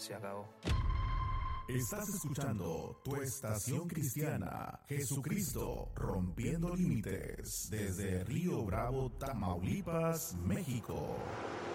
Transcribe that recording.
se acabó. Estás escuchando tu estación cristiana, Jesucristo Rompiendo Límites, desde Río Bravo, Tamaulipas, México.